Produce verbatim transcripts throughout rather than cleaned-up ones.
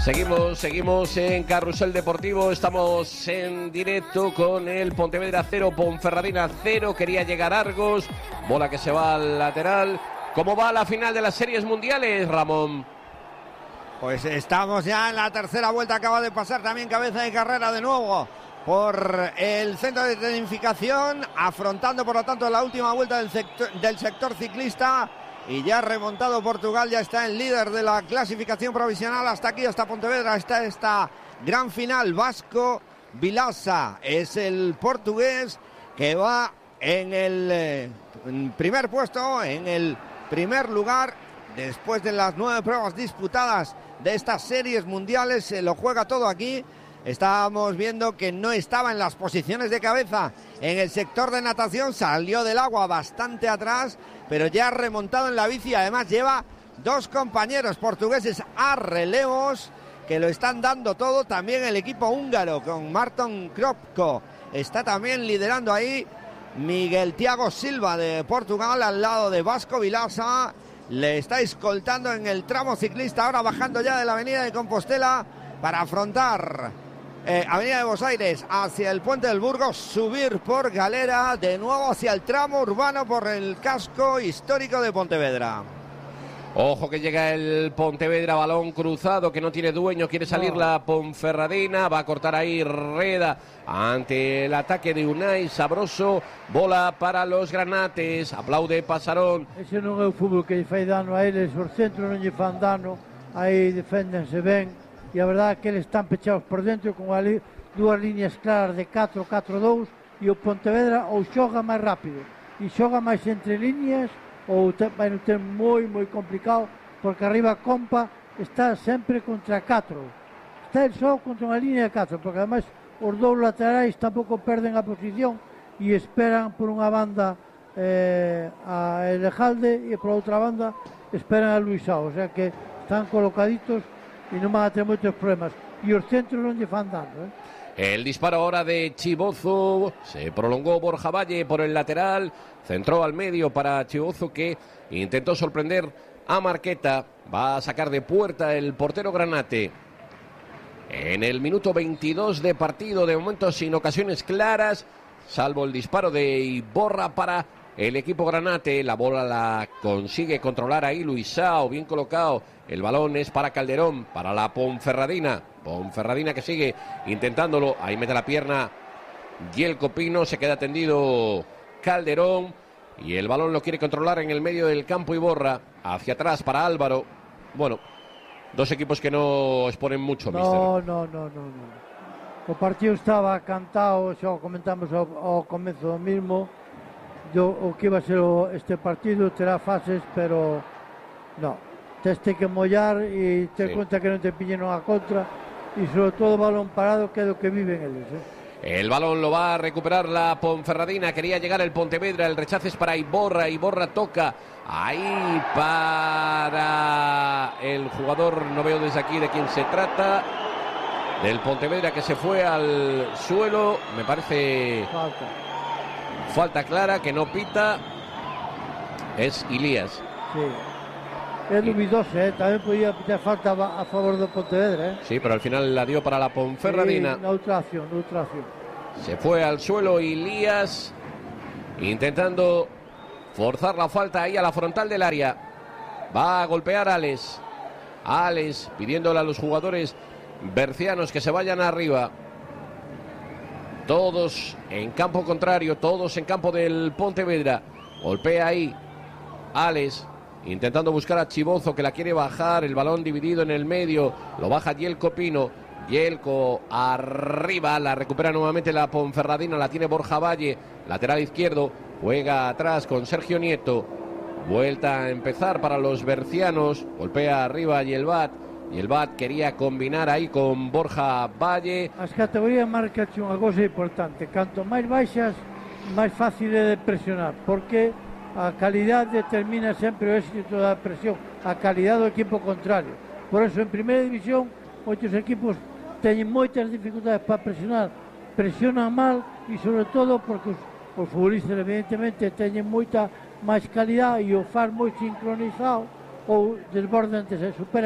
Seguimos, seguimos en Carrusel Deportivo, estamos en directo con el Pontevedra cero, Ponferradina cero, quería llegar Argos, bola que se va al lateral. ¿Cómo va la final de las series mundiales, Ramón? Pues estamos ya en la tercera vuelta, acaba de pasar también cabeza de carrera de nuevo por el centro de tecnificación, afrontando por lo tanto la última vuelta del sector, del sector ciclista. Y ya remontado Portugal, ya está el líder de la clasificación provisional. Hasta aquí, hasta Pontevedra, está esta gran final. Vasco Vilaça es el portugués que va en el eh, primer puesto, en el primer lugar. Después de las nueve pruebas disputadas de estas series mundiales, se lo juega todo aquí. Estábamos viendo que no estaba en las posiciones de cabeza en el sector de natación, salió del agua bastante atrás, pero ya ha remontado en la bici. Además lleva dos compañeros portugueses a relevos que lo están dando todo. También el equipo húngaro con Marton Kropko está también liderando ahí. Miguel Thiago Silva de Portugal al lado de Vasco Vilaça. Le está escoltando en el tramo ciclista, ahora bajando ya de la avenida de Compostela para afrontar Eh, Avenida de Buenos Aires hacia el Puente del Burgos, subir por Galera, de nuevo hacia el tramo urbano por el casco histórico de Pontevedra. Ojo que llega el Pontevedra, balón cruzado que no tiene dueño, quiere salir no. la Ponferradina, va a cortar ahí Reda ante el ataque de Unai Sabroso, bola para los granates, aplaude Pasarón. Ese non é o fútbol que lle fai dano a eles, os centros non lle fan dano, aí deféndense ben. E a verdade é que eles están pechados por dentro con ali dúas líneas claras de catro catro dous e o Pontevedra ou xoga máis rápido e xoga máis entre líneas ou te, vai non ter moi moi complicado porque arriba Compa está sempre contra catro, está el só contra unha línea de catro, porque ademais os dous laterais tampouco perden a posición e esperan por unha banda eh, a Elejalde e por outra banda esperan a Luisao, o sea que están colocaditos y no van a tener muchos problemas. Y los centros no se van dando, ¿eh? El disparo ahora de Chibozo, se prolongó Borja Valle por el lateral, centró al medio para Chibozo que intentó sorprender a Marqueta, va a sacar de puerta el portero Granate. En el minuto veintidós de partido, de momento sin ocasiones claras, salvo el disparo de Iborra para el equipo Granate. La bola la consigue controlar ahí Luisao, bien colocado. El balón es para Calderón, para la Ponferradina. Ponferradina que sigue intentándolo. Ahí mete la pierna Yelko Pino, se queda tendido Calderón. Y el balón lo quiere controlar en el medio del campo Iborra. Hacia atrás para Álvaro. Bueno, dos equipos que no exponen mucho, no, mister. No, no, no, no. O partido estaba cantado, xa o comentamos ao, ao comezo do mismo. Yo, o que iba a ser o, este partido terá fases, pero no. Teste que mollar e ter sí. Cuenta que non te pillen a contra e sobre todo balón parado, que é do que viven eles, eh. El balón lo va a recuperar la Ponferradina, quería llegar el Pontevedra, el rechace es para Iborra, Iborra toca ahí para el jugador, no veo desde aquí de quién se trata, del Pontevedra que se fue al suelo, me parece falta, falta clara que no pita, es Ilías. Sí. Es dubidoso, ¿eh? También podía pitar falta a favor de Pontevedra, ¿eh? Sí, pero al final la dio para la Ponferradina. Sí, neutra acción, neutra acción. Se fue al suelo Ilías, intentando forzar la falta ahí a la frontal del área. Va a golpear a Alex. Alex pidiéndole a los jugadores bercianos que se vayan arriba. Todos en campo contrario, todos en campo del Pontevedra. Golpea ahí Alex, intentando buscar a Chibozo que la quiere bajar, el balón dividido en el medio, lo baja Yelko Pino, Yelko arriba, la recupera nuevamente la Ponferradina, la tiene Borja Valle, lateral izquierdo, juega atrás con Sergio Nieto, vuelta a empezar para los bercianos, golpea arriba Yelvat, Yelvat quería combinar ahí con Borja Valle. As categorías marcan unha cosa importante, canto máis baixas, máis fácil é de presionar, porque a calidad determina sempre o éxito da presión, a calidad do equipo contrario. Por eso en primeira división moitos equipos teñen moitas dificultades para presionar, presionan mal e sobre todo porque os, os futbolistas evidentemente teñen moita máis calidad e o fan moi sincronizado ou desbordan, se superan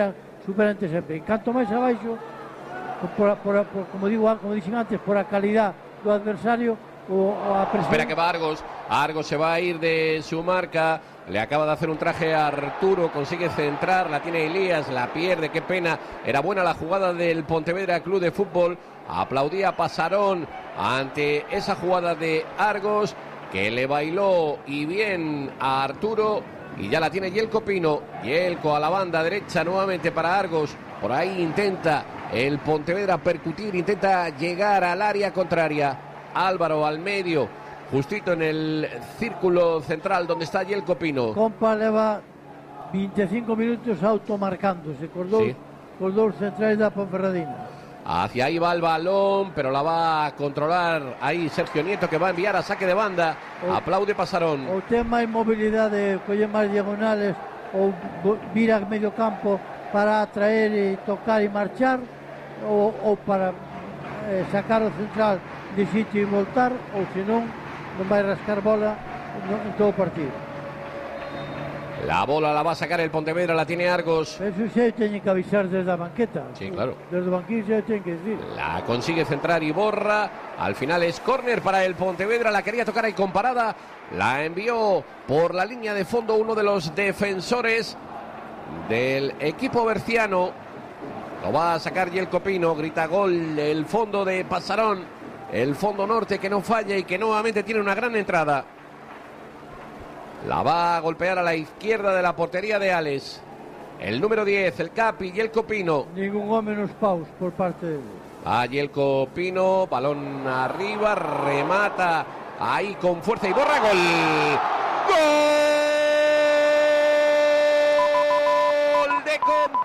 superante sempre. En canto máis abaixo, por, por, por, como digo, como dixen antes, por a calidad do adversario, o, o a presión. Espera que va Argos, Argos se va a ir de su marca, le acaba de hacer un traje a Arturo, consigue centrar, la tiene Elías, la pierde, qué pena, era buena la jugada del Pontevedra Club de Fútbol, aplaudía Pasarón ante esa jugada de Argos, que le bailó y bien a Arturo, y ya la tiene Yelko Pino, Yelko a la banda derecha nuevamente para Argos, por ahí intenta el Pontevedra percutir, intenta llegar al área contraria, Álvaro al medio, justito en el círculo central donde está Yelko Pino. Compa leva veinticinco minutos automarcándose con dos, sí. con dos centrales da Ponferradina. Hacia ahí va el balón, pero la va a controlar ahí Sergio Nieto, que va a enviar a saque de banda. O, aplaude Pasarón. O ten máis mobilidade, colle máis diagonales, ou vira medio campo para atraer e tocar e marchar, ou, ou para eh, sacar o central de sitio e voltar, ou senón non vai rascar bola en todo o partido. La bola la va a sacar el Pontevedra, la tiene Argos. Eso se tiene que avisar desde la banqueta. Sí, claro. Desde el banquillo se tiene que decir. La consigue centrar Iborra. Al final es córner para el Pontevedra. La quería tocar ahí con parada. La envió por la línea de fondo uno de los defensores del equipo berciano. Lo va a sacar Yelko Pino. Grita gol el fondo de Pasarón. El fondo norte que no falla y que nuevamente tiene una gran entrada. La va a golpear a la izquierda de la portería de Ales. El número diez, el Capi, Yelko Pino. Ningún hombre nos paus por parte de él. A Yelko Pino, balón arriba, remata ahí con fuerza y borra, gol. ¡Gol de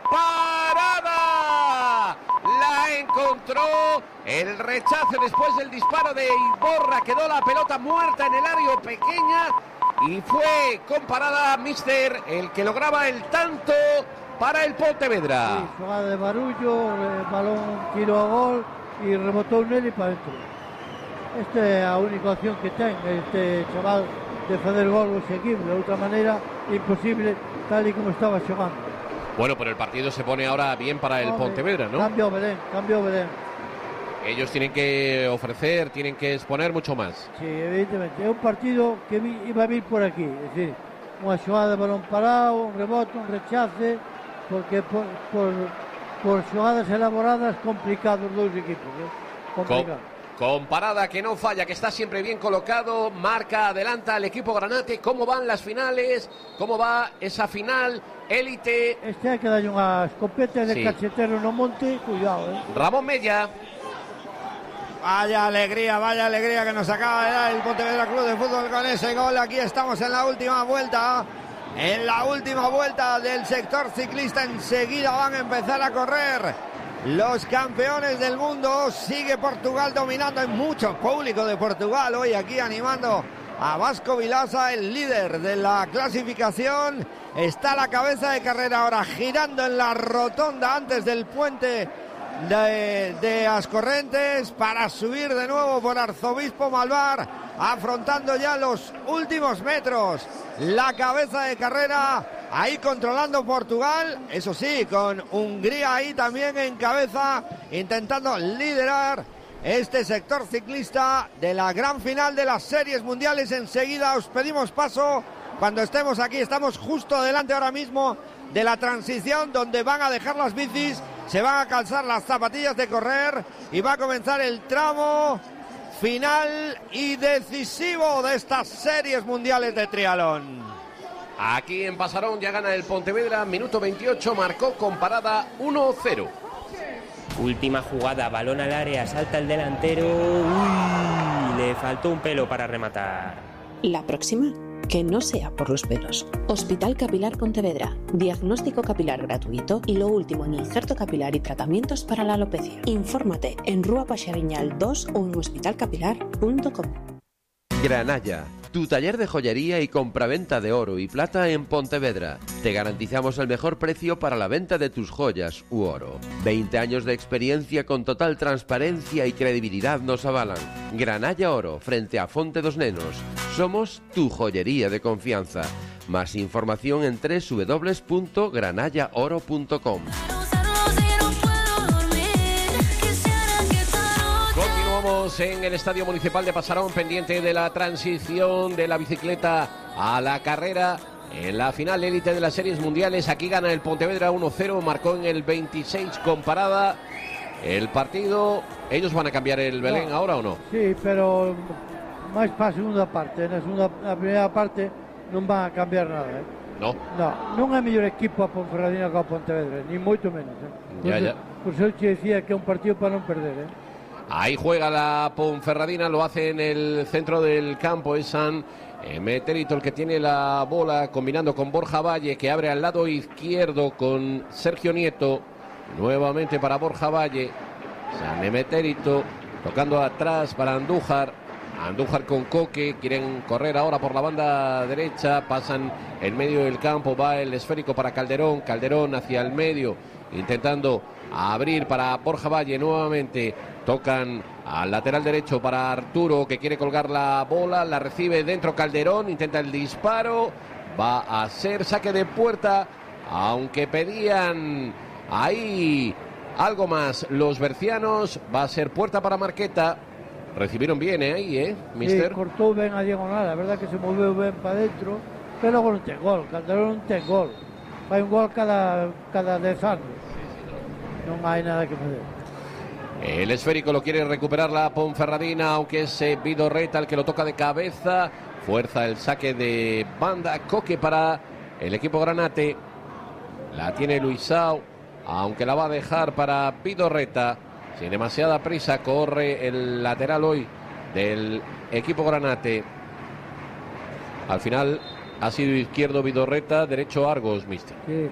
Comparada! La encontró, el rechace después del disparo de Iborra, quedó la pelota muerta en el área pequeña. Y fue Comparada Mister el que lograba el tanto para el Pontevedra. Sí, jugada de barullo, el balón tiró a gol y rebotó un él y para adentro. Esta es la única opción que tiene este chaval de hacer gol seguible. De otra manera, imposible, tal y como estaba jugando. Bueno, pero el partido se pone ahora bien para el Hombre, Pontevedra, ¿no? Cambio Belén, cambio Belén. Ellos tienen que ofrecer, tienen que exponer mucho más. Sí, evidentemente. Es un partido que iba a vir por aquí. Es decir, una jugada de balón parado, un rebote, un rechace, porque por, por, por jugadas elaboradas, complicados los dos equipos. ¿eh? Complicado. Con, Comparada que no falla, que está siempre bien colocado, marca, adelanta al equipo granate. ¿Cómo van las finales? ¿Cómo va esa final élite? Este hay que darle una escopeta de sí. Cachetero en un monte, cuidado. ¿eh? Ramón Mella. Vaya alegría, vaya alegría que nos acaba de dar el Pontevedra Club de Fútbol con ese gol. Aquí estamos en la última vuelta. En la última vuelta del sector ciclista. Enseguida van a empezar a correr los campeones del mundo. Sigue Portugal dominando. Hay mucho público de Portugal hoy aquí animando a Vasco Vilaza, el líder de la clasificación. Está a la cabeza de carrera ahora girando en la rotonda antes del puente De, de Ascorrentes para subir de nuevo por Arzobispo Malvar, afrontando ya los últimos metros. La cabeza de carrera ahí controlando Portugal, eso sí, con Hungría ahí también en cabeza, intentando liderar este sector ciclista de la gran final de las series mundiales. Enseguida os pedimos paso cuando estemos aquí. Estamos justo delante ahora mismo de la transición donde van a dejar las bicis, se van a calzar las zapatillas de correr y va a comenzar el tramo final y decisivo de estas series mundiales de triatlón. Aquí en Pasarón ya gana el Pontevedra, minuto veintiocho, marcó Comparada uno cero. Última jugada, balón al área, salta el delantero, uy, le faltó un pelo para rematar. La próxima, que no sea por los pelos. Hospital Capilar Pontevedra. Diagnóstico capilar gratuito y lo último en injerto capilar y tratamientos para la alopecia. Infórmate en Rúa Paxariñal dos o en hospital capilar punto com. Granalla, tu taller de joyería y compraventa de oro y plata en Pontevedra. Te garantizamos el mejor precio para la venta de tus joyas u oro. veinte años de experiencia con total transparencia y credibilidad nos avalan. Granalla Oro, frente a Fonte dos Nenos. Somos tu joyería de confianza. Más información en doble u doble u doble u punto granalla oro punto com. Continuamos en el Estadio Municipal de Pasarón, pendiente de la transición de la bicicleta a la carrera. En la final élite de las series mundiales, aquí gana el Pontevedra uno cero, marcó en el veintiséis con parada el partido. ¿Ellos van a cambiar el Belén no. ahora o no? Sí, pero más para la segunda parte. En la, segunda, la primera parte no van a cambiar nada, ¿eh? No. No, non é mellor equipo a Ponferradina que a Pontevedra, ni moito menos, ¿eh? Ya, ya. Por eso te decía que é un partido para non perder, ¿eh? Ahí juega la Ponferradina, lo hace en el centro del campo, es San Emeterito el que tiene la bola, combinando con Borja Valle, que abre al lado izquierdo con Sergio Nieto, nuevamente para Borja Valle, San Emeterito tocando atrás para Andújar, Andújar con Coque, quieren correr ahora por la banda derecha, pasan en medio del campo, va el esférico para Calderón, Calderón hacia el medio, intentando abrir para Borja Valle nuevamente, tocan al lateral derecho para Arturo, que quiere colgar la bola, la recibe dentro Calderón, intenta el disparo, va a ser saque de puerta, aunque pedían ahí algo más los bercianos, va a ser puerta para Marqueta. Recibieron bien ¿eh? ahí, ¿eh, mister? Sí, cortou ben a diagonal, a verdad que se moveu ben para dentro, pero logo non ten gol, Calderón non ten gol, fai un gol cada, cada dez anos, non hai nada que fazer. El esférico lo quiere recuperar la Ponferradina, aunque es eh, Vidorreta el que lo toca de cabeza, fuerza el saque de banda, Coque para el equipo granate, la tiene Luisao, aunque la va a dejar para Vidorreta. Sin demasiada prisa corre el lateral hoy del equipo granate. Al final ha sido izquierdo Vidorreta, derecho Argos, mister. Sí.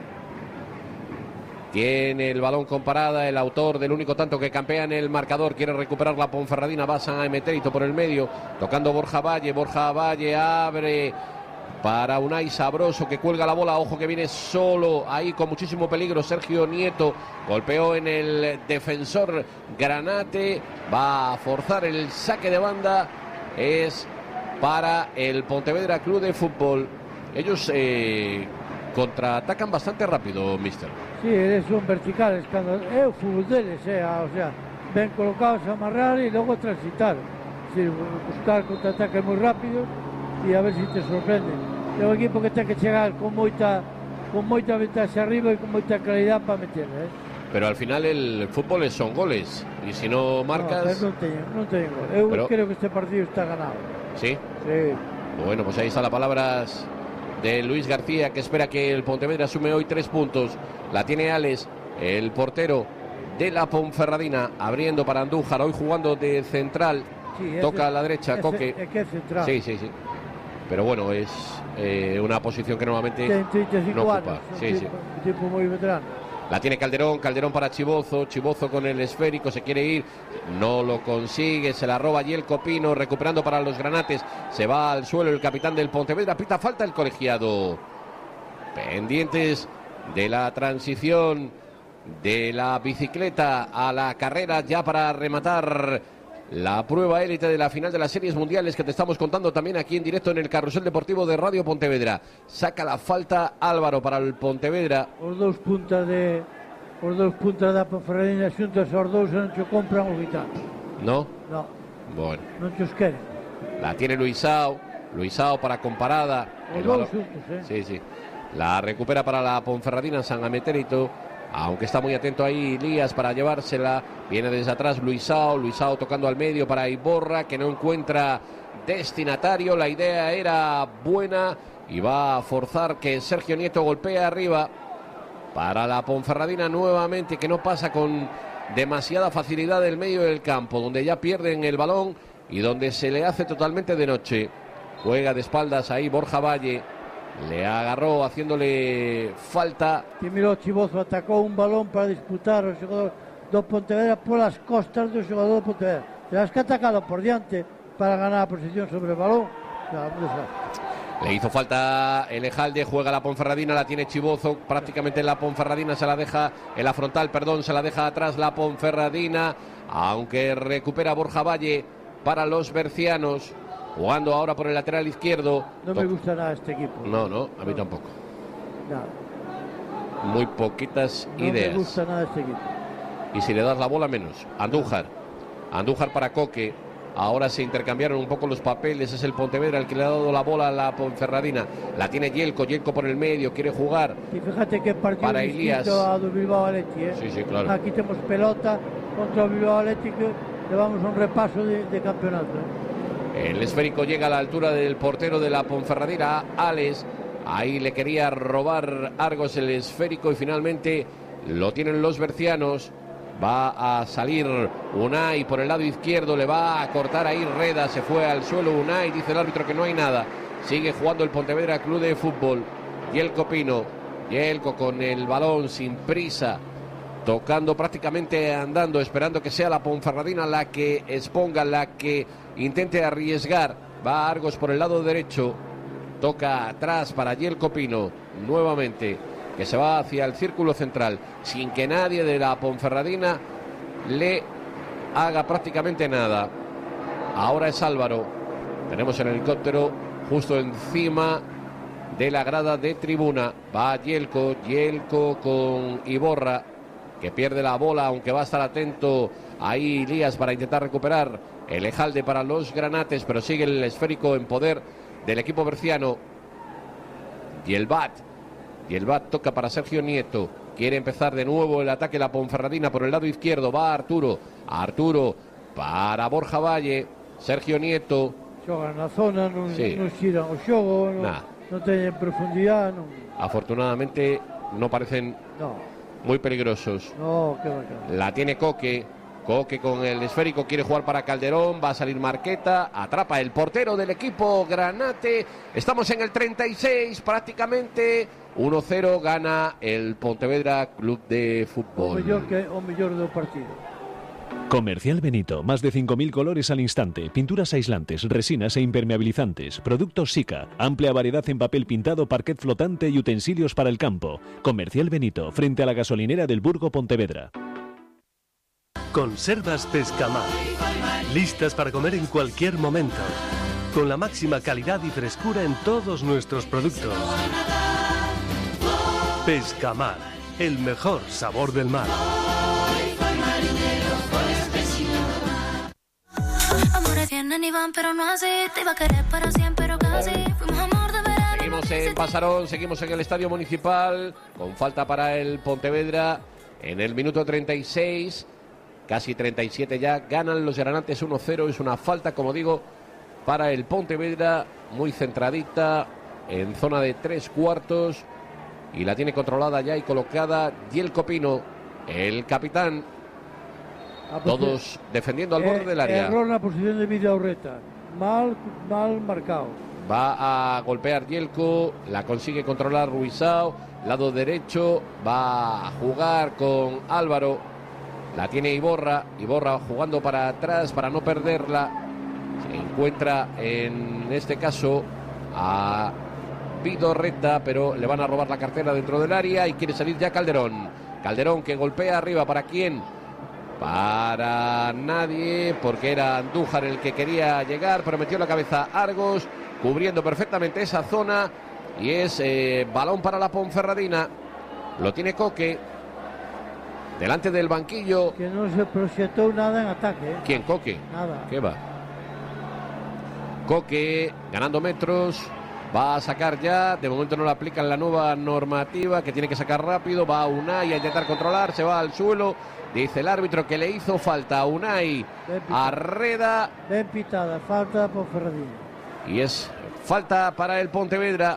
Tiene el balón con parada el autor del único tanto que campea en el marcador. Quiere recuperar la Ponferradina, va San Emeterito por el medio, tocando Borja Valle. Borja Valle abre para Unai Sabroso, que cuelga la bola, ojo que viene solo ahí con muchísimo peligro Sergio Nieto, golpeó en el defensor granate, va a forzar el saque de banda, es para el Pontevedra Club de Fútbol. Ellos eh, contraatacan bastante rápido, mister. Sí, son verticales, cando é o fútbol deles, é, o sea, ven colocados a amarrar e logo transitar, es decir, buscar contraataques moi rápidos e a ver se te sorprende. É un equipo que ten que chegar con moita con moita ventaxa arriba e con moita claridade para meter, eh? Pero al final el fútbol son goles y si no marcas... No, non teñen, non teñen gol. Eu pero... creo que este partido está ganado. ¿Sí? Sí. Bueno, pues ahí están las palabras de Luis García, que espera que el Pontevedra sume hoy tres puntos. La tiene Alex, el portero de la Ponferradina, abriendo para Andújar, hoy jugando de central. Sí, toca a la derecha, ese, Coque. Es que es central. Sí, sí, sí. Pero bueno, es eh, una posición que normalmente no ocupa. Sí, tipo, sí. Tipo muy veterano. La tiene Calderón, Calderón para Chibozo, Chibozo con el esférico, se quiere ir, no lo consigue, se la roba allí el Copino, recuperando para los granates, se va al suelo el capitán del Pontevedra, pita falta el colegiado. Pendientes de la transición de la bicicleta a la carrera, ya para rematar la prueba élite de la final de las series mundiales que te estamos contando también aquí en directo en el Carrusel Deportivo de Radio Pontevedra. Saca la falta Álvaro para el Pontevedra. Os dous puntas de os dous puntas da Ponferradina xuntos aos dous non se compran os gitanos. ¿No? No. Bueno. Non se os queren. La tiene Luisao, Luisao para comparada. Os dous xuntos, eh. Sí, sí. La recupera para la Ponferradina San Emeterito. Aunque está muy atento ahí Lías para llevársela, viene desde atrás Luisao, Luisao tocando al medio para Iborra, que no encuentra destinatario, la idea era buena y va a forzar que Sergio Nieto golpee arriba para la Ponferradina nuevamente, que no pasa con demasiada facilidad del medio del campo, donde ya pierden el balón y donde se le hace totalmente de noche. Juega de espaldas ahí Borja Valle. Le agarró haciéndole falta. Que miró Chibozo, atacó un balón para disputar o xogador do Pontevedra polas costas do xogador do Pontevedra. Tras que atacado por diante para ganar a posición sobre el balón. Le hizo falta el Ejalde, juega la Ponferradina, la tiene Chibozo, prácticamente la Ponferradina se la deja, en la frontal, perdón, se la deja atrás la Ponferradina, aunque recupera Borja Valle para los bercianos. Jugando ahora por el lateral izquierdo. No me gusta nada este equipo. No, no, a mí no. tampoco. No. Muy poquitas no ideas. No me gusta nada este equipo. Y si le das la bola, menos. Andújar. Andújar para Coque. Ahora se intercambiaron un poco los papeles. Es el Pontevedra el que le ha dado la bola a la Ponferradina. La tiene Yelko, Yelko por el medio, quiere jugar. Y fíjate que partido para distinto Elías. a do Bilbao Athletic, ¿eh? Sí, sí, claro. Aquí tenemos pelota contra el Bilbao Athletic, le vamos a un repaso de, de campeonato, ¿eh? El esférico llega a la altura del portero de la Ponferradina, Alex. Ahí le quería robar Argos el esférico y finalmente lo tienen los bercianos. Va a salir Unai por el lado izquierdo, le va a cortar ahí Reda, se fue al suelo Unai, dice el árbitro que no hay nada. Sigue jugando el Pontevedra Club de Fútbol. Yelko Pino, Yelko con el balón sin prisa, tocando prácticamente andando, esperando que sea la Ponferradina la que exponga, la que intente arriesgar. Va Argos por el lado derecho, toca atrás para Yelko Pino, nuevamente, que se va hacia el círculo central, sin que nadie de la Ponferradina le haga prácticamente nada. Ahora es Álvaro, tenemos el helicóptero justo encima de la grada de tribuna. Va Yelko, Yelko con Iborra, que pierde la bola, aunque va a estar atento ahí Elías para intentar recuperar el Ejalde para los granates, pero sigue el esférico en poder del equipo berciano. Y el Bat, y el Bat toca para Sergio Nieto, quiere empezar de nuevo el ataque de la Ponferradina por el lado izquierdo, va Arturo, Arturo para Borja Valle, Sergio Nieto. Xogan na zona, non, Sí. non xiran o xogo, non, Nah. non teñen profundidade, non, Afortunadamente no parecen no, muy peligrosos. no, que bacán. La tiene Coque, Coque con el esférico, quiere jugar para Calderón, va a salir Marqueta, atrapa el portero del equipo Granate. Estamos en el treinta y seis prácticamente, uno cero gana el Pontevedra Club de O Fútbol. mellor que o mellor do partido. Comercial Benito, más de cinco mil colores al instante, pinturas aislantes, resinas e impermeabilizantes, productos Sika, amplia variedad en papel pintado, parquet flotante y utensilios para el campo. Comercial Benito, frente a la gasolinera del Burgo Pontevedra. Conservas Pescamar, listas para comer en cualquier momento, con la máxima calidad y frescura en todos nuestros productos. Pescamar, el mejor sabor del mar. Seguimos en Pasarón, seguimos en el Estadio Municipal, con falta para el Pontevedra en el minuto treinta y seis, casi treinta y siete ya, ganan los Granates uno cero, es una falta, como digo, para el Pontevedra, muy centradita, en zona de tres cuartos, y la tiene controlada ya y colocada Yelko Pino, el capitán. Todos defendiendo al borde del área. Error na posición de Vidaurreta, mal, mal marcado. Va a golpear Yelko, la consigue controlar Ruizao, lado derecho, va a jugar con Álvaro, la tiene Iborra, Iborra jugando para atrás para no perderla, se encuentra en este caso a Vidorreta, pero le van a robar la cartera dentro del área y quiere salir ya Calderón, Calderón que golpea arriba, ¿para quién? Para nadie, porque era Andújar el que quería llegar, pero metió la cabeza Argos, cubriendo perfectamente esa zona, y es eh, balón para la Ponferradina. Lo tiene Coque delante del banquillo. Que no se proyectó nada en ataque, ¿eh? ¿Quién? Coque. Nada. ¿Qué va? Coque ganando metros, va a sacar ya, de momento no le aplican la nueva normativa, que tiene que sacar rápido, va a Unai a intentar controlar, se va al suelo, dice el árbitro que le hizo falta a Unai, a Reda. Ben pitada, falta por Ferradina. Y es falta para el Pontevedra.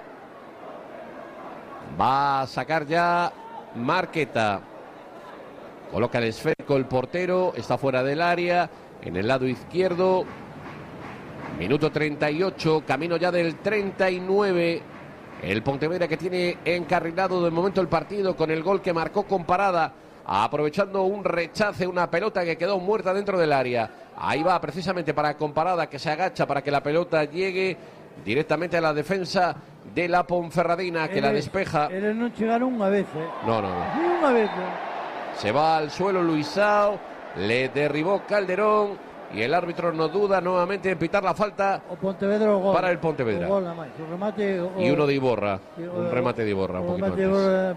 Va a sacar ya Marqueta. Coloca el esférico el portero. Está fuera del área. En el lado izquierdo. Minuto treinta y ocho. Camino ya del treinta y nueve. El Pontevedra que tiene encarrilado de momento el partido con el gol que marcó con Parada. Aprovechando un rechace, una pelota que quedó muerta dentro del área. Ahí va precisamente para Comparada, que se agacha para que la pelota llegue directamente a la defensa de la Ponferradina, que Eles, la despeja. Eles non chegaron unha vez, eh? No, no, no. Ni unha vez, eh? Se va al suelo Luisao, le derribó Calderón y el árbitro no duda nuevamente en pitar la falta o Pontevedra o gol. para el Pontevedra. O gol, nada máis. O remate, o, Y uno de Iborra, o, un remate de Iborra, un o poquito remate de antes. Iborra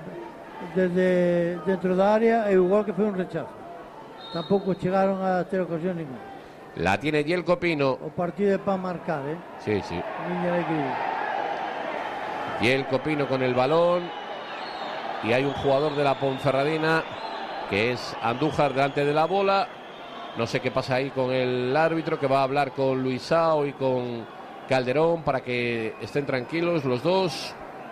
desde dentro da área e o gol que foi un rechazo. Tampouco chegaron a ter ocasión ninguna. La tiene Yelko Pino. O partido para marcar, ¿eh? Sí, sí. Niña alegría. Yelko Pino con el balón. Y hay un jugador de la Ponferradina que es Andújar delante de la bola. No sé qué pasa ahí con el árbitro, que va a hablar con Luisao y con Calderón para que estén tranquilos los dos.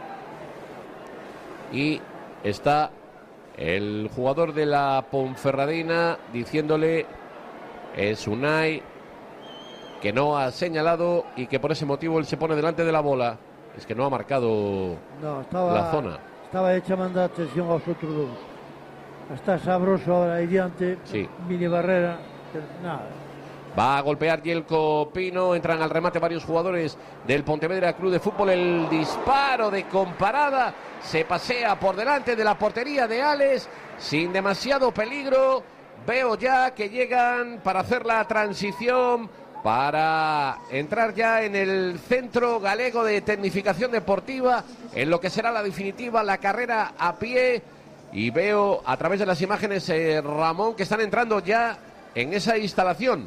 Y está el jugador de la Ponferradina diciéndole, es Unai, que no ha señalado y que por ese motivo él se pone delante de la bola. Es que no ha marcado no, estaba, la zona. Estaba hecha mandar atención a los otros dos. Está sabroso ahora ahí diante. Sí. Mini barrera. Nada. Va a golpear Yelko Pino. Entran al remate varios jugadores del Pontevedra Club de Fútbol. El disparo de comparada se pasea por delante de la portería de Ales sin demasiado peligro. Veo ya que llegan para hacer la transición, para entrar ya en el Centro Galego de Tecnificación Deportiva, en lo que será la definitiva, la carrera a pie. Y veo a través de las imágenes, eh, Ramón, que están entrando ya en esa instalación.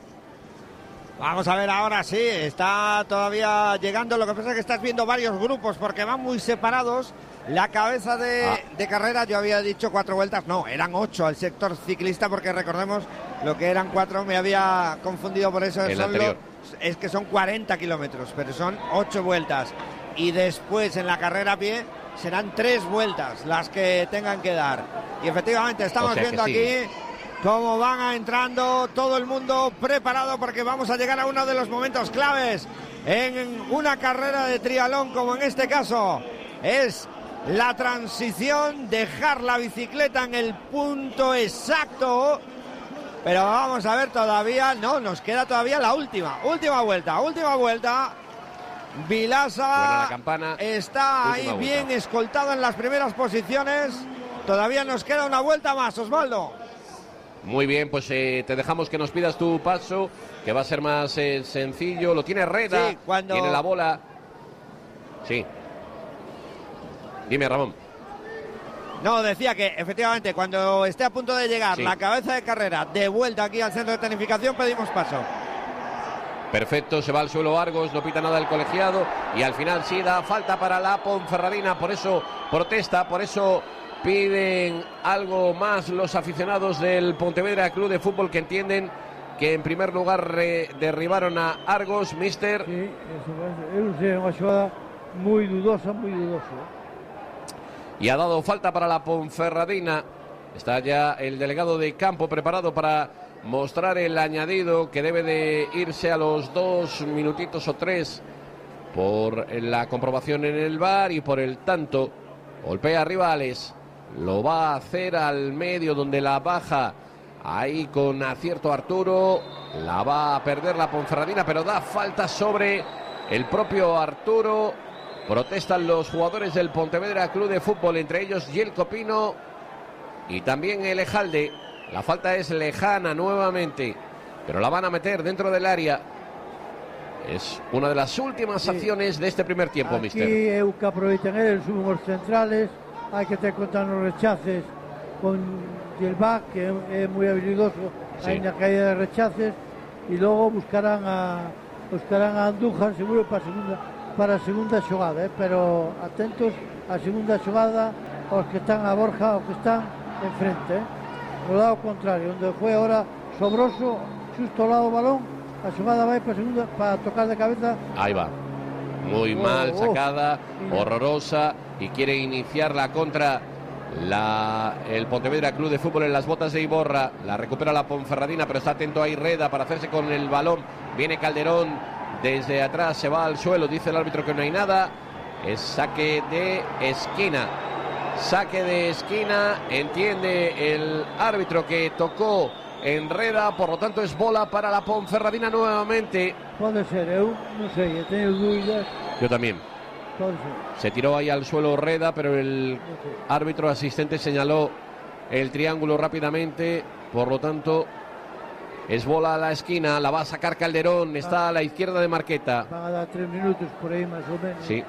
Vamos a ver ahora, sí, está todavía llegando. Lo que pasa es que estás viendo varios grupos porque van muy separados. La cabeza de, ah. de carrera, yo había dicho cuatro vueltas, no, eran ocho al sector ciclista, porque recordemos lo que eran cuatro, me había confundido por eso. El solo, anterior. Es que son cuarenta kilómetros, pero son ocho vueltas. Y después en la carrera a pie serán tres vueltas las que tengan que dar. Y efectivamente estamos o sea viendo sí. aquí cómo van a entrando todo el mundo preparado, porque vamos a llegar a uno de los momentos claves en una carrera de triatlón, como en este caso es la transición, dejar la bicicleta en el punto exacto. Pero vamos a ver todavía, no, nos queda todavía la última, última vuelta, última vuelta. Vilasa está ahí bien escoltado en las primeras posiciones. Todavía nos queda una vuelta más, Osvaldo. Muy bien, pues eh, te dejamos que nos pidas tu paso, que va a ser más eh, sencillo. Lo tiene Reda, sí, cuando... tiene la bola. Sí. Dime, Ramón. No, decía que efectivamente cuando esté a punto de llegar sí. la cabeza de carrera de vuelta aquí al centro de tecnificación, pedimos paso. Perfecto, se va al suelo Argos, no pita nada el colegiado y al final sí da falta para la Ponferradina, por eso protesta, por eso piden algo más los aficionados del Pontevedra Club de Fútbol, que entienden que en primer lugar re- derribaron a Argos, mister. Sí, eso es una jugada muy dudosa, muy dudosa. Y ha dado falta para la Ponferradina. Está ya el delegado de campo preparado para mostrar el añadido, que debe de irse a los dos minutitos o tres por la comprobación en el V A R y por el tanto. Golpea a rivales, lo va a hacer al medio donde la baja ahí con acierto Arturo. La va a perder la Ponferradina, pero da falta sobre el propio Arturo. Protestan los jugadores del Pontevedra Club de Fútbol, entre ellos Yelko Pino y también el Ejalde. La falta es lejana nuevamente, pero la van a meter dentro del área. Es una de las últimas sí. acciones de este primer tiempo, Aquí, mister. Aquí eu que aproveitan eles, suben os centrales, hai que ter conta nos rechaces con Yelbach, que é, é moi habilidoso sí. na caída de rechaces, e logo buscarán a buscarán a Andújar seguro para a segunda para a segunda xogada, eh? Pero atentos a segunda xogada aos que están a Borja, aos que están enfrente, eh? No lado contrario, onde foi ahora Sobroso, xusto ao lado do balón, a xogada vai para segunda, para tocar de cabeza. Ahí va, muy oh, mal sacada, oh, horrorosa, y quiere iniciarla contra la, el Pontevedra Club de Fútbol en las botas de Iborra. La recupera la Ponferradina, pero está atento ahí Reda para hacerse con el balón. Viene Calderón desde atrás, se va al suelo, dice el árbitro que no hay nada. Es saque de esquina. Saque de esquina, entiende el árbitro que tocó en Reda, por lo tanto es bola para la Ponferradina nuevamente. Puede ser, eu non sei, he tenido dúvidas. Yo también. Puede ser. Se tiró ahí al suelo Reda, pero el árbitro asistente señaló el triángulo rápidamente, por lo tanto es bola a la esquina, la va a sacar Calderón, está a la izquierda de Marqueta. Van a dar tres minutos por ahí más o menos. Sí.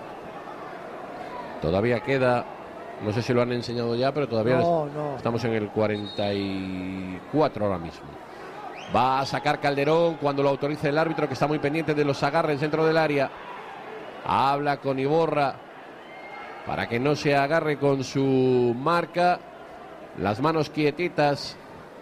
Todavía queda. No sé si lo han enseñado ya, pero todavía no, no. estamos en el cuarenta y cuatro ahora mismo. Va a sacar Calderón cuando lo autorice el árbitro, que está muy pendiente de los agarres dentro del área. Habla con Iborra para que no se agarre con su marca. Las manos quietitas.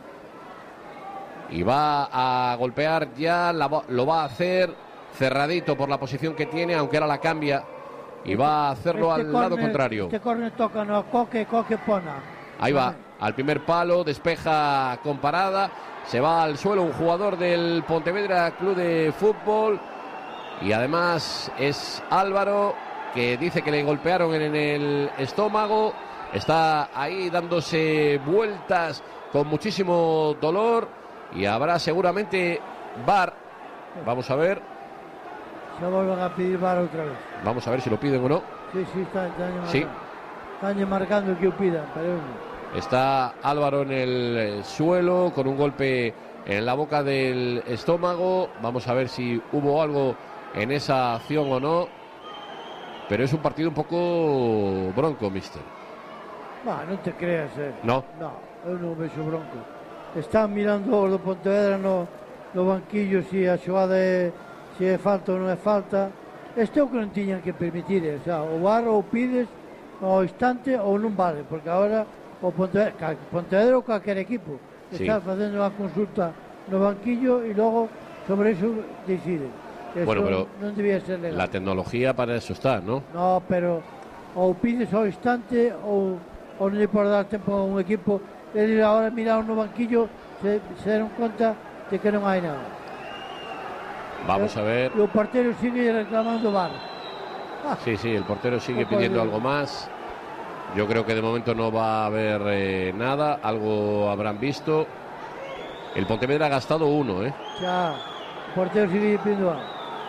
Y va a golpear ya, la, lo va a hacer cerradito por la posición que tiene, aunque ahora la cambia. Y va a hacerlo este al corner, lado contrario. Este córner toca no Coque, Coque Pona. Ahí va, al primer palo, despeja con parada. Se va al suelo un jugador del Pontevedra Club de Fútbol. Y además es Álvaro, que dice que le golpearon en el estómago. Está ahí dándose vueltas con muchísimo dolor. Y habrá seguramente V A R. Vamos a ver. Se vuelven a pedir V A R otra vez. Vamos a ver si lo piden o no. Sí, sí, están, están, sí. están marcando que lo pidan, pero... Está Álvaro en el suelo con un golpe en la boca del estómago. Vamos a ver si hubo algo en esa acción o no. Pero es un partido un poco bronco, mister. No, no te creas, eh. No. No, eu non vexo bronco. Están mirando os do Pontevedra no, no banquillo se a xogada é, se é falta ou non é falta. Este é o que non tiñan que permitir, o sea, o V A R ou pides ao instante ou non vale, porque agora o Pontevedra, Pontevedra ou calquer equipo sí. Está facendo a consulta no banquillo e logo sobre eso decide. Eso bueno, pero non debía ser legal. La tecnología para eso está, ¿no? No, pero ou pides ao instante ou, ou non lle pode dar tempo a un equipo. Eles agora miraron no banquillo, se, se deron conta de que non hai nada. Vamos a ver. E o portero sigue reclamando V A R. Ah. Sí, sí, el portero sigue no pidiendo algo más. Yo creo que de momento no va a haber eh, nada. Algo habrán visto. El Pontevedra ha gastado uno, ¿eh? Ya, el portero sigue pidiendo V A R.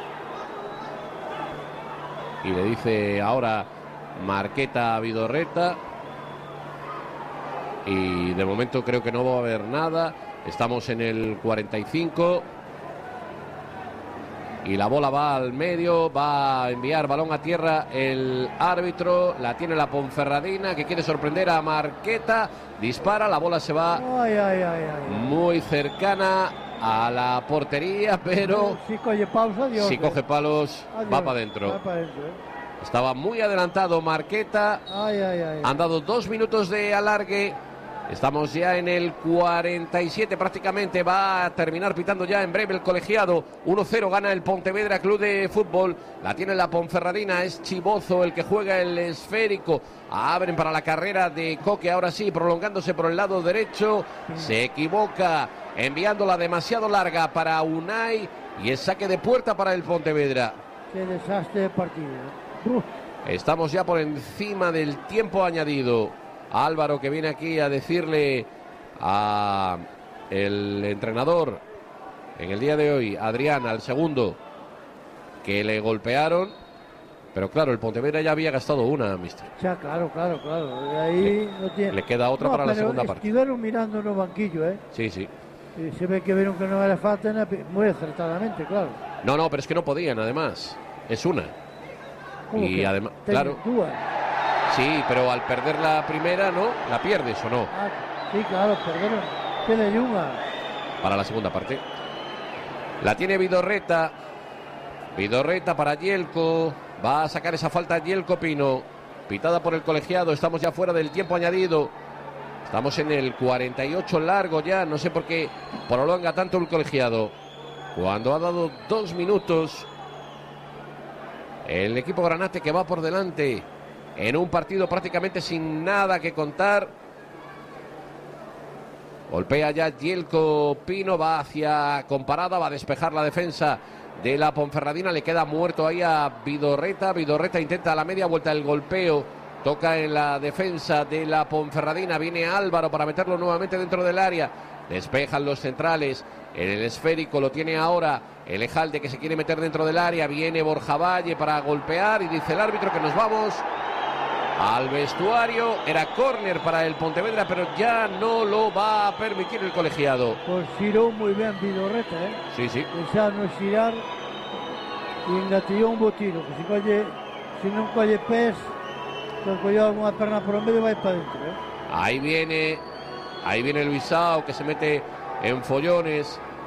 Y le dice ahora Marqueta a Vidorreta. Y de momento creo que no va a haber nada. Estamos en el cuarenta y cinco. Y la bola va al medio. Va a enviar balón a tierra el árbitro. La tiene la Ponferradina, que quiere sorprender a Marqueta. Dispara, la bola se va ay, ay, ay, ay. muy cercana a la portería, pero si coge pausa, Dios, si coge palos, adiós, va para adentro. Eh. Estaba muy adelantado Marqueta. Ay, ay, ay. Han dado dos minutos de alargue. Estamos ya en el cuarenta y siete prácticamente. Va a terminar pitando ya en breve el colegiado. uno cero gana el Pontevedra Club de Fútbol. La tiene la Ponferradina. Es Chibozo el que juega el esférico. Abren para la carrera de Coque. Ahora sí, prolongándose por el lado derecho. Se equivoca, enviándola demasiado larga para Unai. Y es saque de puerta para el Pontevedra. Qué desastre de partido. Uf. Estamos ya por encima del tiempo añadido. Álvaro, que viene aquí a decirle a el entrenador en el día de hoy, Adrián, al segundo, que le golpearon. Pero claro, el Pontevedra ya había gastado una, mister. Ya, claro, claro, claro. De ahí le, no tiene... le queda otra no, para la segunda parte. Estuvieron mirando no banquillo, ¿eh? Sí, sí. Y se ve que vieron que no era falta, muy acertadamente, claro. No, no, pero es que no podían, además. Es una. Y además, claro. Dudas. Sí, pero al perder la primera, ¿no? ¿La pierdes o no? Ah, sí, claro, perdieron. Tiene una. Para la segunda parte. La tiene Vidorreta. Vidorreta para Yelko. Va a sacar esa falta Yelko Pino. Pitada por el colegiado. Estamos ya fuera del tiempo añadido. Estamos en el cuarenta y ocho largo ya. No sé por qué prolonga tanto el colegiado. Cuando ha dado dos minutos. El equipo granate que va por delante. En un partido prácticamente sin nada que contar. Golpea ya Yelko Pino, va hacia Comparada, va a despejar la defensa de la Ponferradina. Le queda muerto ahí a Vidorreta. Vidorreta intenta a la media vuelta el golpeo. Toca en la defensa de la Ponferradina. Viene Álvaro para meterlo nuevamente dentro del área. Despejan los centrales. En el esférico lo tiene ahora el Ejalde, que se quiere meter dentro del área. Viene Borja Valle para golpear y dice el árbitro que nos vamos al vestuario. Era córner para el Pontevedra, pero ya no lo va a permitir el colegiado. Pues giró muy bien Vidorreta, ¿eh? Sí, sí. Esa no girar y engatilló un botino, que si colle, si non colle pés, que colle alguna perna por el medio, va a ir para adentro, ¿eh? Ahí viene, ahí viene Luisao, que se mete en follones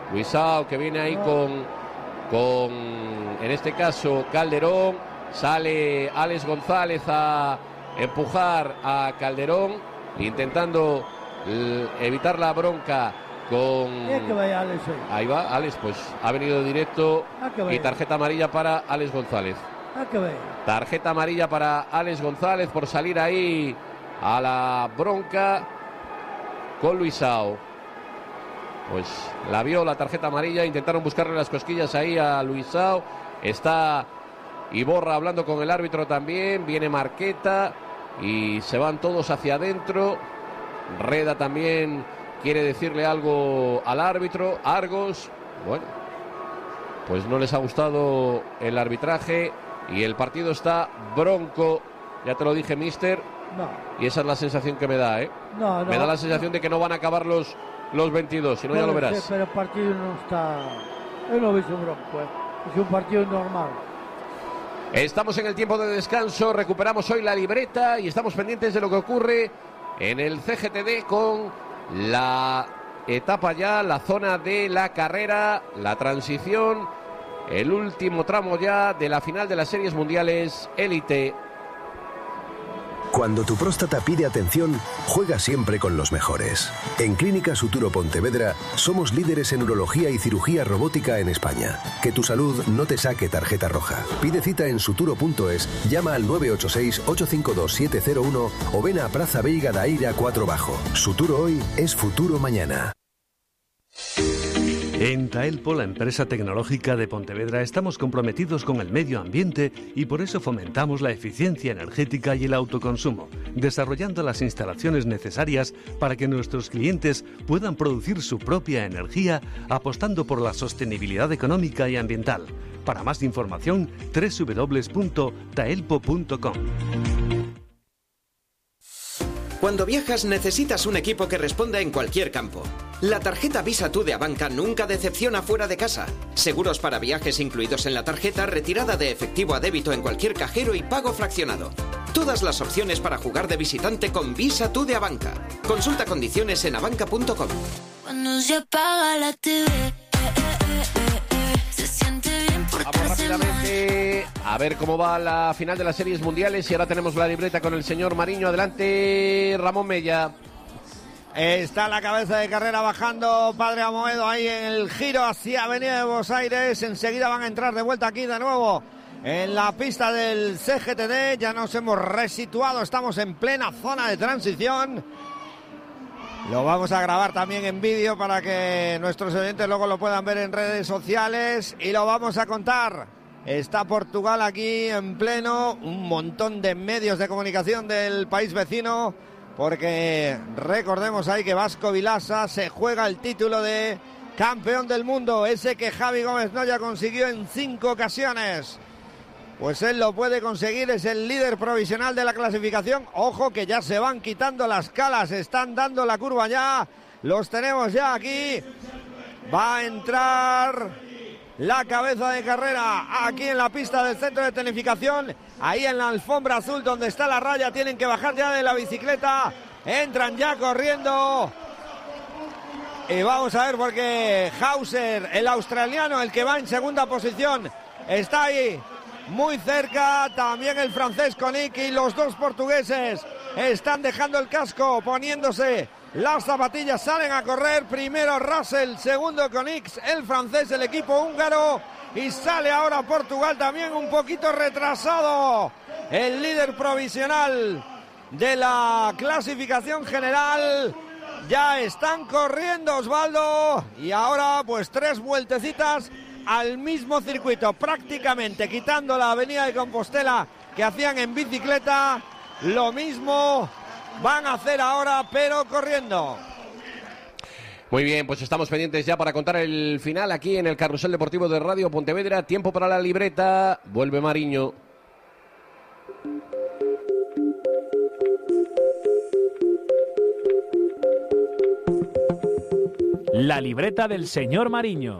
Luisao, que viene ahí con, con, en este caso, Calderón. Sale Alex González a empujar a Calderón, intentando l- evitar la bronca con... Que vaya Alex ahí. Ahí va, Alex, pues ha venido directo y tarjeta amarilla para Alex González. Que vaya. Tarjeta amarilla para Alex González por salir ahí a la bronca con Luisao. Pues la vio la tarjeta amarilla, intentaron buscarle las cosquillas ahí a Luisao. Está Iborra hablando con el árbitro también, viene Marqueta y se van todos hacia adentro. Reda también quiere decirle algo al árbitro. Argos, bueno, pues no les ha gustado el arbitraje y el partido está bronco. Ya te lo dije, mister. No. Y esa es la sensación que me da, ¿eh? No, no. Me da la sensación de que no van a acabar los, los veintidós, si no ya lo verás. Pero el partido no está... Yo no he visto bronco, ¿eh? Es un partido normal. Estamos en el tiempo de descanso, recuperamos hoy la libreta y estamos pendientes de lo que ocurre en el C G T D con la etapa ya, la zona de la carrera, la transición, el último tramo ya de la final de las series mundiales élite. Cuando tu próstata pide atención, juega siempre con los mejores. En Clínica Suturo Pontevedra somos líderes en urología y cirugía robótica en España. Que tu salud no te saque tarjeta roja. Pide cita en suturo punto es, llama al nueve ocho seis, ocho cinco dos, siete cero uno o ven a Praza Veiga da Eira cuatro Bajo. Suturo hoy es futuro mañana. En Taelpo, la empresa tecnológica de Pontevedra, estamos comprometidos con el medio ambiente y por eso fomentamos la eficiencia energética y el autoconsumo, desarrollando las instalaciones necesarias para que nuestros clientes puedan producir su propia energía, apostando por la sostenibilidad económica y ambiental. Para más información, doble u doble u doble u punto taelpo punto com. Cuando viajas necesitas un equipo que responda en cualquier campo. La tarjeta Visa Tú de Abanca nunca decepciona fuera de casa. Seguros para viajes incluidos en la tarjeta, retirada de efectivo a débito en cualquier cajero y pago fraccionado. Todas las opciones para jugar de visitante con Visa Tú de Abanca. Consulta condiciones en abanca punto com. Cuando se apaga la T V, eh, eh, eh, eh, se siente bien por Vamos rápidamente a ver cómo va la final de las series mundiales y ahora tenemos la libreta con el señor Mariño. Adelante, Ramón Mella. Está la cabeza de carrera bajando Padre Amoedo ahí en el giro hacia Avenida de Buenos Aires. Enseguida van a entrar de vuelta aquí de nuevo en la pista del C G T D. Ya nos hemos resituado, estamos en plena zona de transición. Lo vamos a grabar también en vídeo para que nuestros oyentes luego lo puedan ver en redes sociales y lo vamos a contar. Está Portugal aquí en pleno, un montón de medios de comunicación del país vecino, porque recordemos ahí que Vasco Vilasa se juega el título de campeón del mundo, ese que Javi Gómez Noya consiguió en cinco ocasiones. Pues él lo puede conseguir, es el líder provisional de la clasificación. Ojo que ya se van quitando las calas, están dando la curva ya, los tenemos ya aquí. Va a entrar la cabeza de carrera aquí en la pista del centro de tecnificación, ahí en la alfombra azul donde está la raya. Tienen que bajar ya de la bicicleta, entran ya corriendo. Y vamos a ver porque Hauser, el australiano, el que va en segunda posición, está ahí muy cerca. También el francés Konik y los dos portugueses están dejando el casco, poniéndose las zapatillas, salen a correr. Primero Russell, segundo Konik, el francés, el equipo húngaro. Y sale ahora Portugal también un poquito retrasado. El líder provisional de la clasificación general. Ya están corriendo, Osvaldo. Y ahora pues tres vueltecitas al mismo circuito, prácticamente quitando la avenida de Compostela que hacían en bicicleta. Lo mismo van a hacer ahora, pero corriendo. Muy bien, pues estamos pendientes ya para contar el final aquí en el Carrusel Deportivo de Radio Pontevedra. Tiempo para la libreta. Vuelve Mariño. La libreta del señor Mariño.